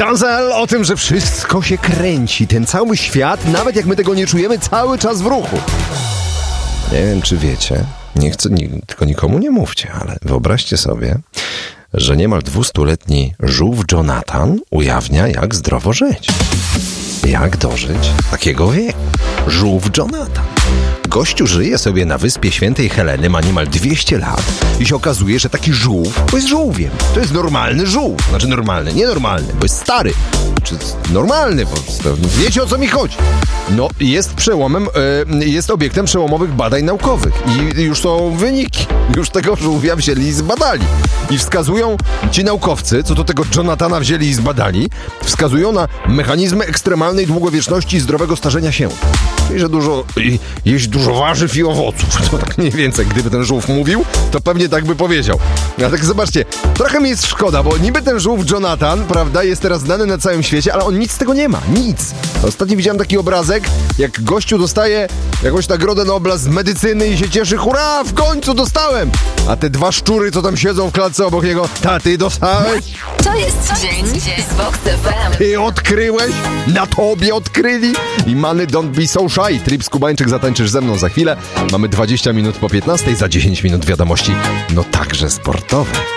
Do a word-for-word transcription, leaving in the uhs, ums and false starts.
Denzel o tym, że wszystko się kręci, ten cały świat, nawet jak my tego nie czujemy, cały czas w ruchu. Nie wiem, czy wiecie, nie chcę, nie, tylko nikomu nie mówcie, ale wyobraźcie sobie, że niemal dwustuletni żółw Jonathan ujawnia, jak zdrowo żyć. Jak dożyć takiego wieku? Żółw Jonathan. Gościu żyje sobie na wyspie Świętej Heleny, ma niemal dwieście lat i się okazuje, że taki żółw to jest żółwiem. To jest normalny żółw. Znaczy normalny, nienormalny, bo jest stary. Czy normalny, bo wiecie, o co mi chodzi. No, jest przełomem, yy, jest obiektem przełomowych badań naukowych i już są wyniki. Już tego żółwia wzięli i zbadali. I wskazują ci naukowcy, co do tego Jonathana wzięli i zbadali, wskazują na mechanizmy ekstremalnej długowieczności i zdrowego starzenia się. I że dużo, i, jeść dużo warzyw i owoców. To tak mniej więcej, gdyby ten żółw mówił, to pewnie tak by powiedział. A tak zobaczcie, trochę mi jest szkoda, bo niby ten żółw Jonathan, prawda, jest teraz znany na całym świecie, ale on nic z tego nie ma. Nic. Ostatnio widziałem taki obrazek, jak gościu dostaje jakąś nagrodę Nobla z medycyny i się cieszy, hurra, w końcu dostałem! A te dwa szczury, co tam siedzą w klatce obok niego, taty dostałeś? To jest dzień z Vox F M. Ty odkryłeś? Na tobie odkryli? I Money Don't Be So Shy. Trips Kubańczyk, zatańczysz ze mną za chwilę. Mamy dwadzieścia minut po piętnastej, za dziesięć minut wiadomości, no także sportowe.